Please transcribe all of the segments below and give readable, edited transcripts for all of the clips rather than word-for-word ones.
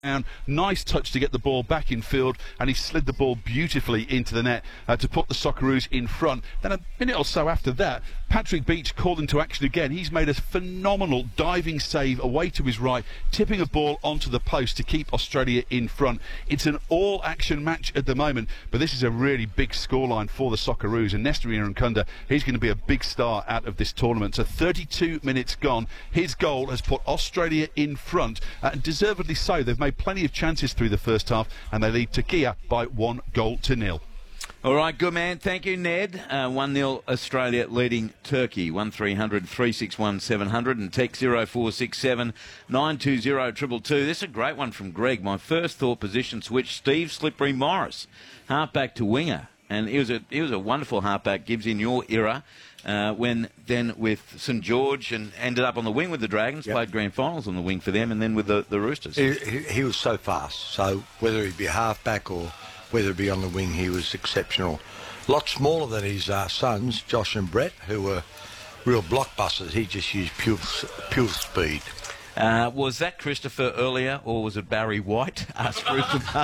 Nice touch to get the ball back in field, and he slid the ball beautifully into the net to put the Socceroos in front. Then a minute or so after that, Patrick Beach called into action again. He's made a phenomenal diving save away to his right, tipping a ball onto the post to keep Australia in front. It's an all-action match at the moment, but this is a really big scoreline for the Socceroos, and Nestor Irankunda, he's going to be a big star out of this tournament. So 32 minutes gone. His goal has put Australia in front, and deservedly so. They've made plenty of chances through the first half, and they lead Turkey by 1-0. All right, good man. Thank you, Ned. 1-0 Australia leading Turkey. 1300 361 700 and text 0467 920 222. This is a great one from Greg. My first thought position switch, Steve Slippery Morris, halfback to winger. And he was a wonderful halfback, Gibbs, in your era. When then with St George and ended up on the wing with the Dragons, played grand finals on the wing for them, and then with the Roosters. He was so fast, so whether he be a halfback or whether he be on the wing, he was exceptional. A lot smaller than his sons, Josh and Brett, who were real blockbusters. He just used pure speed. Was that Christopher earlier, or was it Barry White? Asked Christopher.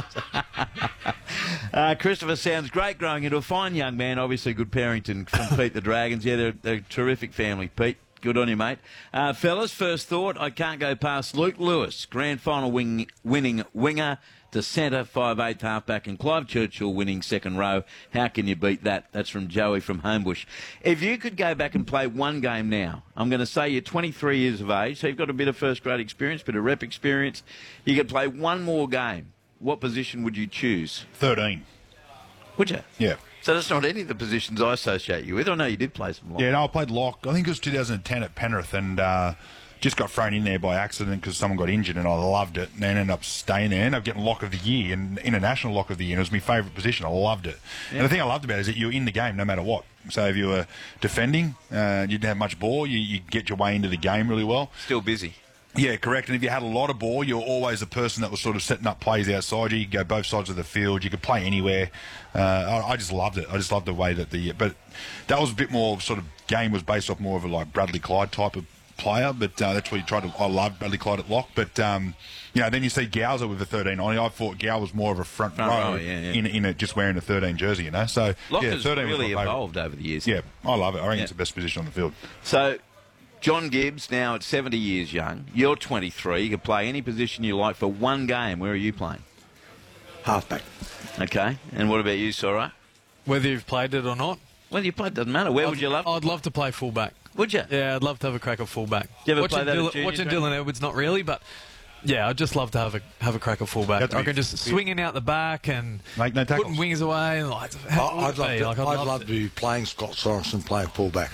Christopher sounds great growing into a fine young man. Obviously, good parenting from Pete the Dragons. Yeah, they're a terrific family, Pete. Good on you, mate. Fellas, first thought, I can't go past Luke Lewis, grand final winning winger to centre, 5'8" halfback, and Clive Churchill winning second row. How can you beat that? That's from Joey from Homebush. If you could go back and play one game now, I'm going to say you're 23 years of age, so you've got a bit of first-grade experience, bit of rep experience. You could play one more game. What position would you choose? 13. Would you? Yeah. So that's not any of the positions I associate you with. I know you did play some lock. Yeah, no, I played lock. I think it was 2010 at Penrith, and just got thrown in there by accident because someone got injured, and I loved it, and then ended up staying there. Ended up getting lock of the year, and international lock of the year. And it was my favourite position. I loved it. Yeah. And the thing I loved about it is that you're in the game no matter what. So if you were defending, you didn't have much ball, you get your way into the game really well. Still busy. Yeah, correct. And if you had a lot of ball, you're always the person that was sort of setting up plays outside you. You could go both sides of the field. You could play anywhere. I just loved it. I just loved the way that but that was a bit more sort of game was based off more of a like Bradley Clyde type of player. But that's what you tried to. I loved Bradley Clyde at lock. But then you see Gowser with the 13 on. I thought Gow was more of a front row in just wearing a 13 jersey. You know, so lock has really evolved over the years. Yeah, I love it. I reckon it's the best position on the field. So. John Gibbs, now at 70 years young. You're 23. You can play any position you like for one game. Where are you playing? Halfback. Okay. And what about you, Sora? Whether you've played it or not? Whether you played doesn't matter. Would you love? I'd love to play fullback. Would you? Yeah, I'd love to have a crack at fullback. Do you ever play that watching Dylan Edwards, not really, but yeah, I'd just love to have a crack at fullback. I can just swinging out the back and make no tackles. Putting wingers away. I'd love to be playing Scott Sorensen, playing fullback.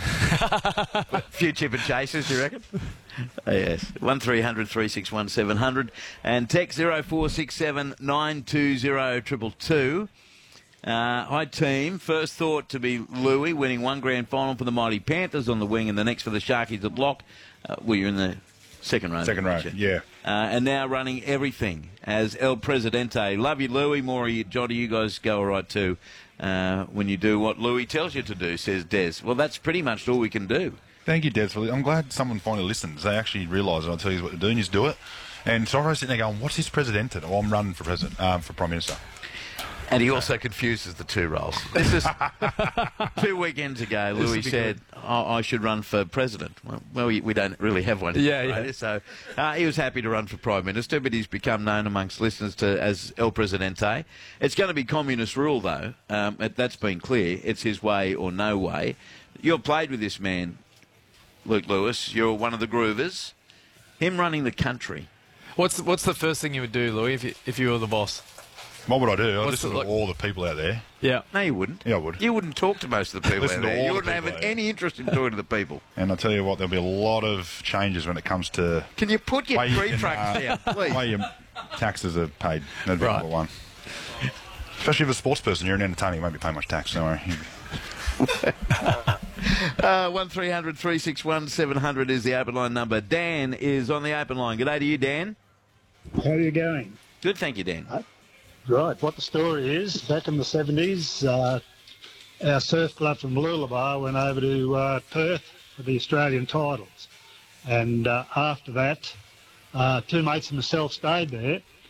A few chip and chases, do you reckon? Yes. 1300 361 700 and text 0467 920 222. Hi team, first thought to be Louis winning one grand final for the Mighty Panthers on the wing and the next for the Sharkies at lock. You're in the second row. Second row, yeah. And now running everything as El Presidente. Love you, Louis. Maury, Johnny, you guys go all right too when you do what Louis tells you to do, says Des. Well, that's pretty much all we can do. Thank you, Des. I'm glad someone finally listens. They actually realise, and I tell you what to do, and just do it. And Soro's sitting there going, what's this Presidente? Oh, I'm running for president, for Prime Minister. And he also confuses the two roles. This is 2 weekends ago. Louis said, I should run for president. Well, we don't really have one. Yeah. So he was happy to run for Prime Minister, but he's become known amongst listeners as El Presidente. It's going to be communist rule, though. That's been clear. It's his way or no way. You've played with this man, Luke Lewis. You're one of the groovers. Him running the country. What's the first thing you would do, Louis, if you were the boss? What would I do? I'd listen to all the people out there. Yeah. No, you wouldn't. Yeah, I would. You wouldn't talk to most of the people out there. You wouldn't have any interest in talking to the people. And I'll tell you what, there'll be a lot of changes when it comes to... Can you put your tree trucks down, please? The way your taxes are paid. That'd be number one. Especially if a sports person, you're an entertainer, you won't be paying much tax, don't worry. 1300 361 700 is the open line number. Dan is on the open line. G'day to you, Dan. How are you going? Good, thank you, Dan. Right, what the story is, back in the 70s, our surf club from Mooloolaba went over to Perth for the Australian titles. And after that, 2 mates and myself stayed there.